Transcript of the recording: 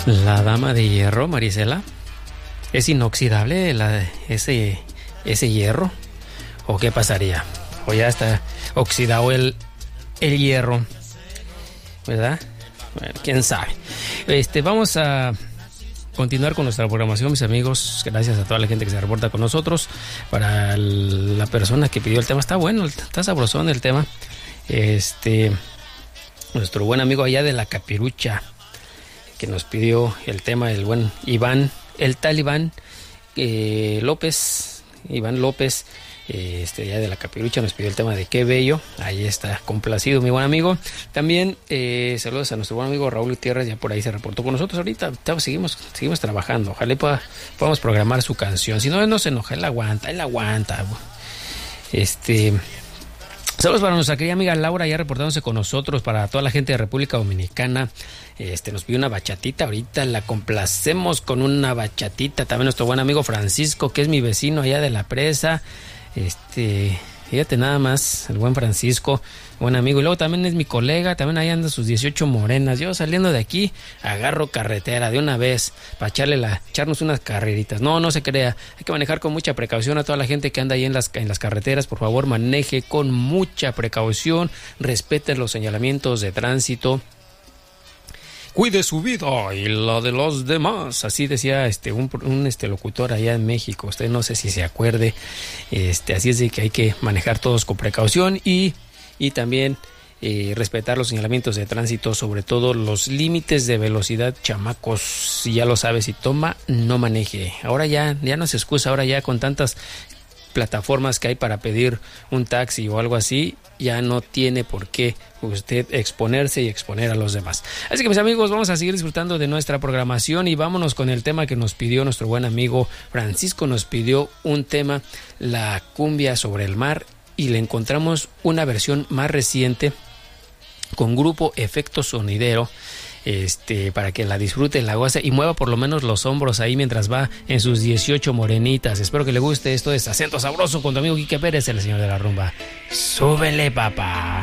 La dama de hierro, Marisela. ¿Es inoxidable ese hierro? ¿O qué pasaría? ¿O ya está oxidado el hierro? ¿Verdad? Bueno, quién sabe. Vamos a continuar con nuestra programación, mis amigos. Gracias a toda la gente que se reporta con nosotros. Para la persona que pidió el tema, está bueno, está sabrosón el tema. Nuestro buen amigo allá de la Capirucha, que nos pidió el tema, el buen Iván, el tal Iván López, ya de la Capirucha, nos pidió el tema de Qué Bello. Ahí está, complacido mi buen amigo. También saludos a nuestro buen amigo Raúl Gutiérrez, ya por ahí se reportó con nosotros. Ahorita seguimos trabajando, ojalá podamos programar su canción. Si no, él no se enoja, él aguanta. Saludos para nuestra querida amiga Laura, ya reportándose con nosotros. Para toda la gente de República Dominicana, nos pidió una bachatita. Ahorita la complacemos con una bachatita. También nuestro buen amigo Francisco, que es mi vecino allá de la presa. Fíjate nada más, el buen Francisco, buen amigo. Y luego también es mi colega, también ahí anda sus 18 morenas. Yo saliendo de aquí, agarro carretera de una vez para echarnos unas carreritas. No se crea, hay que manejar con mucha precaución. A toda la gente que anda ahí en las carreteras, por favor, maneje con mucha precaución, respete los señalamientos de tránsito. Cuide su vida y la de los demás. Así decía un locutor allá en México. Usted no sé si se acuerde. Así es de que hay que manejar todos con precaución y también respetar los señalamientos de tránsito, sobre todo los límites de velocidad, chamacos. Si ya lo sabe, si toma, no maneje. Ahora ya no se excusa, ahora ya con tantas plataformas que hay para pedir un taxi o algo así, ya no tiene por qué usted exponerse y exponer a los demás. Así que, mis amigos, vamos a seguir disfrutando de nuestra programación y vámonos con el tema que nos pidió nuestro buen amigo Francisco. Nos pidió un tema, la cumbia sobre el mar, y le encontramos una versión más reciente con grupo Efecto Sonidero, para que la disfrute, la goce y mueva por lo menos los hombros ahí mientras va en sus 18 morenitas. Espero que le guste. Esto es Acento Sabroso con tu amigo Quique Pérez, el señor de la rumba. Súbele, papá.